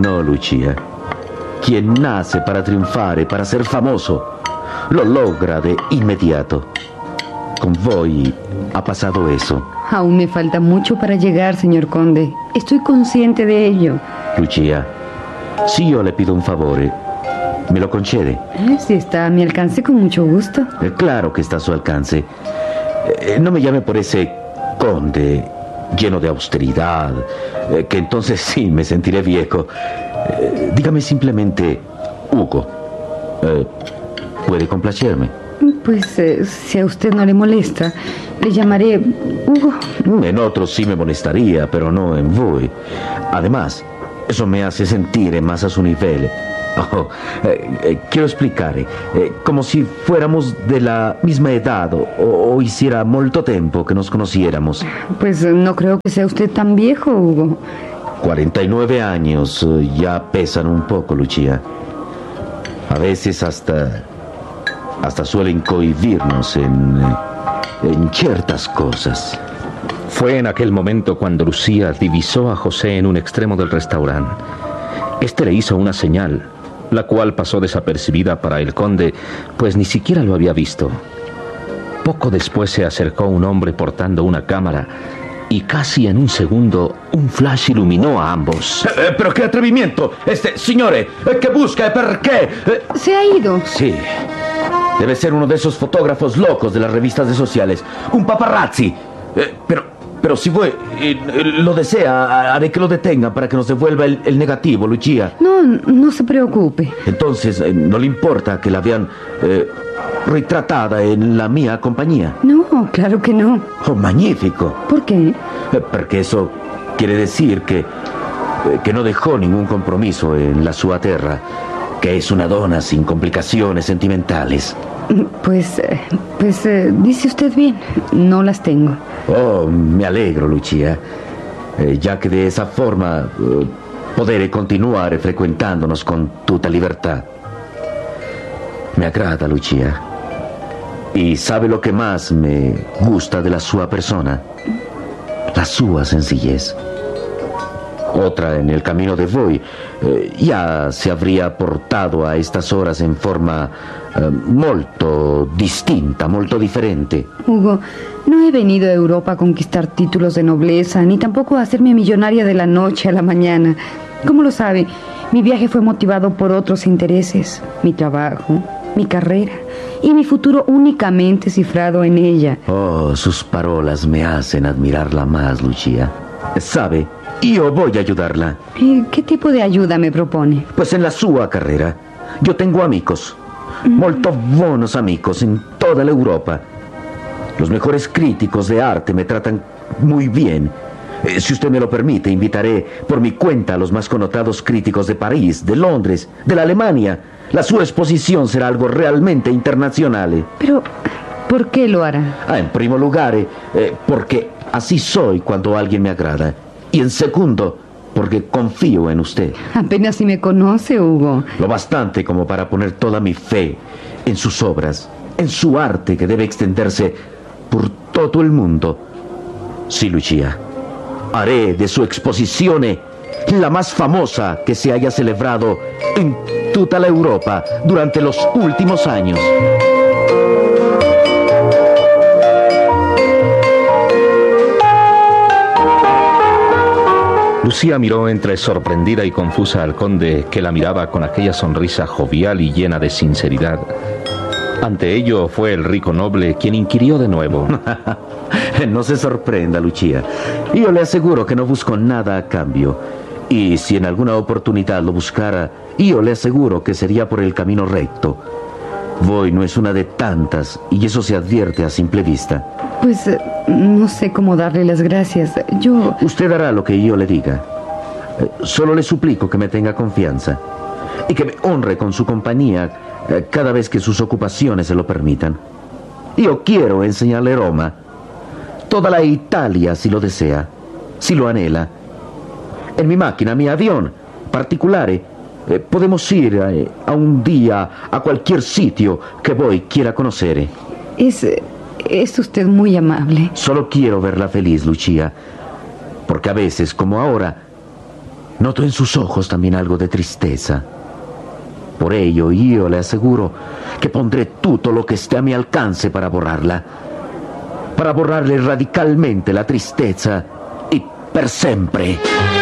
no, Lucia. Quien nace para triunfar y para ser famoso, lo logra de inmediato. Con voi ha pasado eso. Aún me falta mucho para llegar, señor conde. Estoy consciente de ello. Lucia, si yo le pido un favor, ¿me lo concede? Si está a mi alcance, con mucho gusto. Claro que está a su alcance. No me llame por ese conde lleno de austeridad, que entonces sí me sentiré viejo. Dígame simplemente Hugo. ¿Puede complacerme? Pues si a usted no le molesta, le llamaré Hugo. En otros sí me molestaría, pero no en voi. Además, eso me hace sentir más a su nivel. Quiero explicar, como si fuéramos de la misma edad o hiciera molto tempo que nos conociéramos. Pues no creo que sea usted tan viejo, Hugo. 49 años ya pesan un poco, Lucia. A veces hasta suelen cohibirnos en ciertas cosas. Fue en aquel momento cuando Lucía divisó a José en un extremo del restaurante. Este le hizo una señal, la cual pasó desapercibida para el conde, pues ni siquiera lo había visto. Poco después se acercó un hombre portando una cámara y casi en un segundo un flash iluminó a ambos. ¿Pero qué atrevimiento? Signore, ¿qué busca? ¿Por qué? ¿Se ha ido? Sí. Debe ser uno de esos fotógrafos locos de las revistas de sociales. Un paparazzi. Pero si voi lo desea, haré que lo detenga para que nos devuelva el negativo, Lucia. No se preocupe. Entonces, ¿no le importa que la vean retratada en la mía compañía? No, claro que no. Oh, magnífico. ¿Por qué? Porque eso quiere decir que no dejó ningún compromiso en la sua terra, que es una donna sin complicaciones sentimentales. Pues dice usted bien, no las tengo. Oh, me alegro, Lucia, ya que de esa forma poder continuar frecuentándonos con tutta libertà. Me agrada, Lucia. Y sabe lo que más me gusta de la sua persona? La sua sencillez. Otra en el camino de voi ya se habría portado a estas horas en forma molto distinta, molto diferente. Hugo, no he venido a Europa a conquistar títulos de nobleza, ni tampoco a hacerme millonaria de la noche a la mañana. ¿Cómo lo sabe? Mi viaje fue motivado por otros intereses. Mi trabajo, mi carrera y mi futuro únicamente cifrado en ella. Oh, sus palabras me hacen admirarla más, Lucia. ¿Sabe? Io voy a ayudarla. ¿Qué tipo de ayuda me propone? Pues en la sua carrera yo tengo amigos, molto buenos amigos en toda la Europa. Los mejores críticos de arte me tratan muy bien. Si usted me lo permite, invitaré por mi cuenta a los más connotados críticos de París, de Londres, de la Alemania. La sua exposición será algo realmente internacional. Pero, ¿por qué lo hará? En primer lugar, porque así soy cuando alguien me agrada. Y en segundo, porque confío en usted. Apenas si me conoce, Hugo. Lo bastante como para poner toda mi fe en sus obras, en su arte que debe extenderse por todo el mundo. Sí, Lucia, haré de su exposición la más famosa que se haya celebrado en toda la Europa durante los últimos años. Lucía miró entre sorprendida y confusa al conde, que la miraba con aquella sonrisa jovial y llena de sinceridad. Ante ello fue el rico noble quien inquirió de nuevo. No se sorprenda, Lucia. Yo le aseguro que no busco nada a cambio. Y si en alguna oportunidad lo buscara, yo le aseguro que sería por el camino recto. Voi no es una de tantas, y eso se advierte a simple vista. Pues no sé cómo darle las gracias. Usted hará lo que yo le diga. Solo le suplico que me tenga confianza y que me honre con su compañía cada vez que sus ocupaciones se lo permitan. Yo quiero enseñarle Roma, toda la Italia si lo desea, si lo anhela. En mi máquina, mi avión particular, podemos ir a un día a cualquier sitio que voi quiera conocer. Es usted muy amable. Solo quiero verla feliz, Lucia, porque a veces, como ahora, Noto en sus ojos también algo de tristeza. Por ello, io le assicuro che pondré tutto lo che esté a mi alcance para borrarla. Para borrarle radicalmente la tristezza y per sempre.